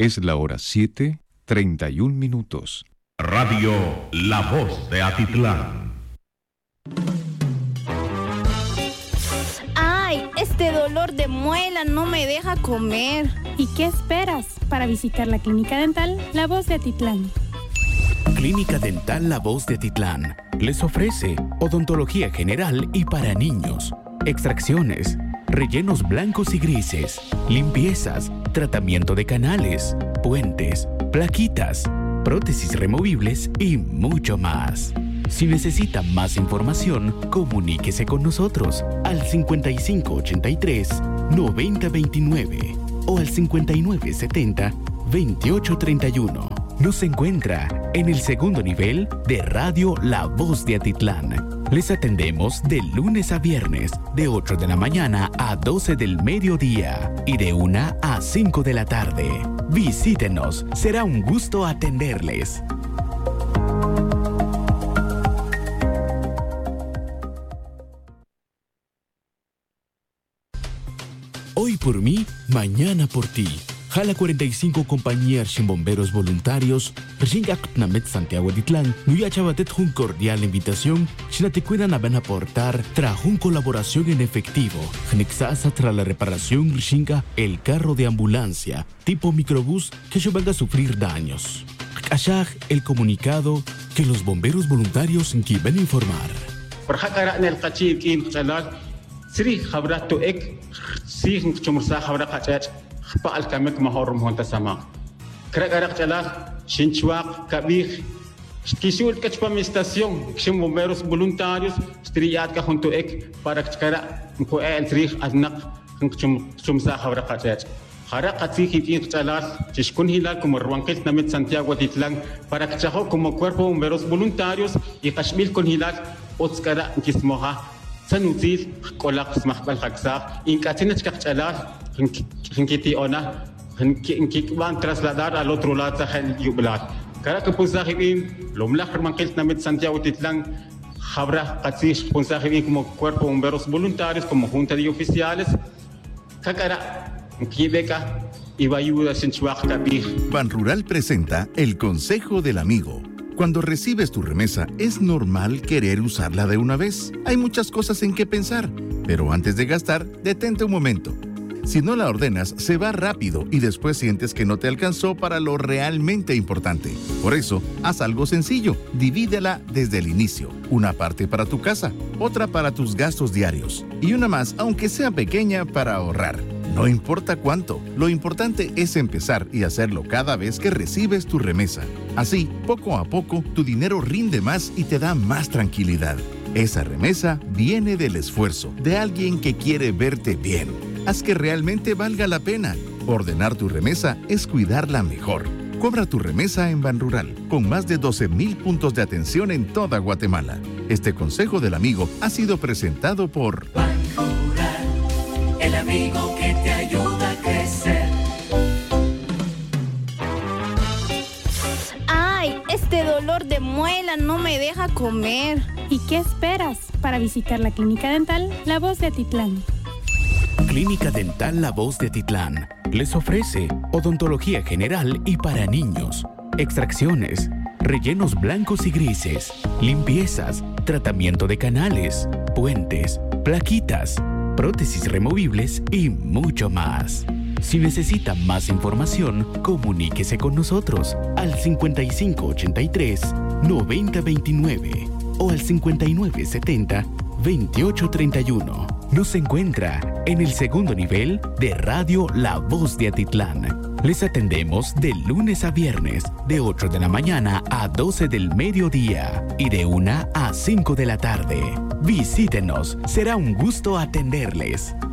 Es la hora 7:31. Radio La Voz de Atitlán. ¡Ay! Este dolor de muela no me deja comer. ¿Y qué esperas para visitar la Clínica Dental La Voz de Atitlán? Clínica Dental La Voz de Atitlán les ofrece odontología general y para niños, extracciones, rellenos blancos y grises, limpiezas, tratamiento de canales, puentes, plaquitas, prótesis removibles y mucho más. Si necesita más información, comuníquese con nosotros al 5583-9029 o al 5970-2831. Nos encuentra en el segundo nivel de Radio La Voz de Atitlán. Les atendemos de lunes a viernes, de 8 de la mañana a 12 del mediodía y de 1 a 5 de la tarde. Visítenos, será un gusto atenderles. Hoy por mí, mañana por ti. Jala 45 compañías sin bomberos voluntarios, Ringaknamet Santiago Atitlán, Nuya Chabatet un cordial invitación, si te cuidan a van a aportar tras una colaboración en efectivo, Gnexasa tras la reparación Ringa el carro de ambulancia, tipo microbús que se van a sufrir daños. Allá el comunicado que los bomberos voluntarios que van a informar. Paal kami kemahorum honta sama. Krak-krak jalah, shinchuak, kabih, kisul kachpam estación, kshim bomberos voluntarios, striat ka junto ek, para kara, mko trih adnak, kshum sa habra kachet. Hara katsi hitin jalah, chishkun hilal como ruanquel namit Santiago Atitlán, para kchajo como cuerpo bomberos voluntarios, y kashmil con hilal, otskara kismoha, sanutil, kolak smahbal haksa, inkatinach kachala, Hinkiti ona, van trasladar al otro lado del yubilar. Cara que punzahibin, lo mejor manquel namit Santiago Atitlán, habrá casi punzahibin como cuerpo bomberos voluntarios, como junta de oficiales. Cacara, Kibeca, y Bayuda Sinchuaca. Ban Rural presenta el Consejo del Amigo. Cuando recibes tu remesa, es normal querer usarla de una vez. Hay muchas cosas en que pensar, pero antes de gastar, detente un momento. Si no la ordenas, se va rápido y después sientes que no te alcanzó para lo realmente importante. Por eso, haz algo sencillo. Divídela desde el inicio. Una parte para tu casa, otra para tus gastos diarios y una más, aunque sea pequeña, para ahorrar. No importa cuánto, lo importante es empezar y hacerlo cada vez que recibes tu remesa. Así, poco a poco, tu dinero rinde más y te da más tranquilidad. Esa remesa viene del esfuerzo de alguien que quiere verte bien. Haz que realmente valga la pena. Ordenar tu remesa es cuidarla mejor. Cobra tu remesa en Banrural, con más de 12,000 puntos de atención en toda Guatemala. Este consejo del amigo ha sido presentado por Banrural, el amigo que te ayuda a crecer. ¡Ay! Este dolor de muela no me deja comer. ¿Y qué esperas para visitar la Clínica Dental La Voz de Atitlán? Clínica Dental La Voz de Atitlán les ofrece odontología general y para niños, extracciones, rellenos blancos y grises, limpiezas, tratamiento de canales, puentes, plaquitas, prótesis removibles y mucho más. Si necesita más información, comuníquese con nosotros al 5583-9029 o al 5970-2831. Nos encuentra en el segundo nivel de Radio La Voz de Atitlán. Les atendemos de lunes a viernes, de 8 de la mañana a 12 del mediodía y de 1 a 5 de la tarde. Visítenos, será un gusto atenderles.